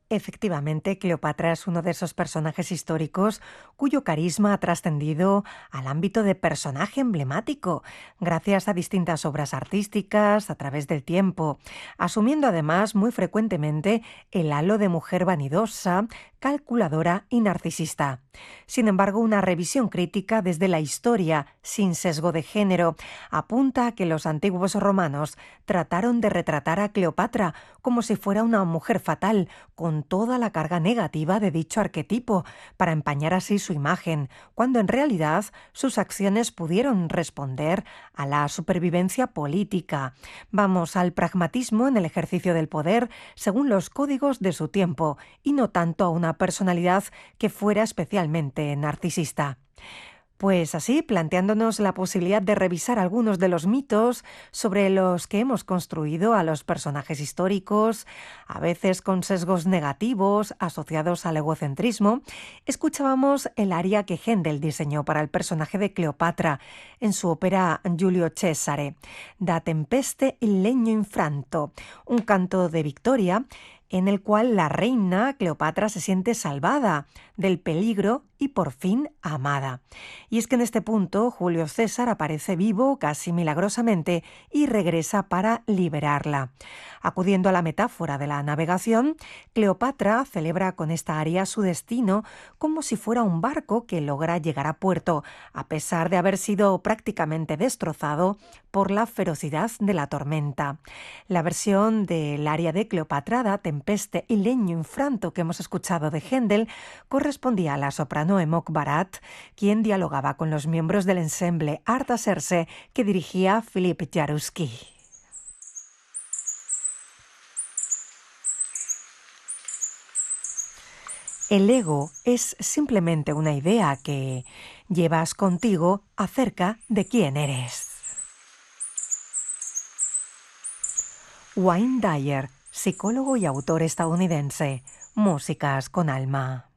Efectivamente, Cleopatra es uno de esos personajes históricos cuyo carisma ha trascendido al ámbito de personaje emblemático, gracias a distintas obras artísticas a través del tiempo, asumiendo además muy frecuentemente el halo de mujer vanidosa, calculadora y narcisista. Sin embargo, una revisión crítica desde la historia, sin sesgo de género, apunta a que los antiguos romanos trataron de retratar a Cleopatra como si fuera una mujer fatal, con toda la carga negativa de dicho arquetipo, para empañar así su imagen, cuando en realidad sus acciones pudieron responder a la supervivencia política. Vamos, al pragmatismo en el ejercicio del poder según los códigos de su tiempo, y no tanto a una personalidad que fuera especialmente narcisista. Pues así, planteándonos la posibilidad de revisar algunos de los mitos sobre los que hemos construido a los personajes históricos, a veces con sesgos negativos asociados al egocentrismo, escuchábamos el aria que Händel diseñó para el personaje de Cleopatra en su ópera Giulio Cesare, Da tempeste il legno infranto, un canto de victoria en el cual la reina Cleopatra se siente salvada del peligro y por fin amada. Y es que en este punto Julio César aparece vivo casi milagrosamente y regresa para liberarla. Acudiendo a la metáfora de la navegación, Cleopatra celebra con esta aria su destino como si fuera un barco que logra llegar a puerto, a pesar de haber sido prácticamente destrozado por la ferocidad de la tormenta. La versión del aria de Cleopatra, Da tempeste il legno infranto, que hemos escuchado de Händel, correspondía a la soprano Emok Barat, quien dialogaba con los miembros del ensemble Arta Serse que dirigía Filip Jaruski. El ego es simplemente una idea que llevas contigo acerca de quién eres. Wayne Dyer, psicólogo y autor estadounidense. Músicas con alma.